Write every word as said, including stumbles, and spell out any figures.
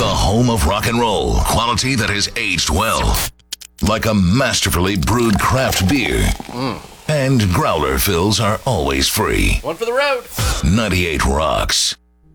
home of rock and roll. Quality that has aged well. Like a masterfully brewed craft beer. Mm. And growler fills are always free. One for the road. ninety-eight Rocks.